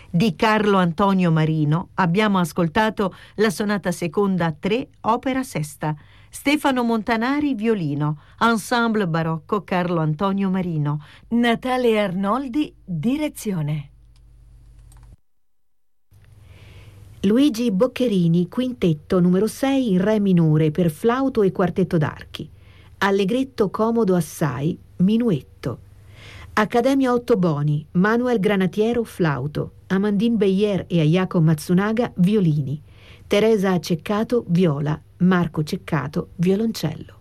Di Carlo Antonio Marino abbiamo ascoltato la sonata seconda 3, opera sesta. Stefano Montanari, violino. Ensemble barocco Carlo Antonio Marino. Natale Arnoldi, direzione. Luigi Boccherini, quintetto numero 6 in re minore per flauto e quartetto d'archi. Allegretto comodo assai, minuetto. Accademia Ottoboni, Manuel Granatiero, flauto. Amandine Beyer e Ayako Matsunaga, violini. Teresa Ceccato, viola. Marco Ceccato, violoncello.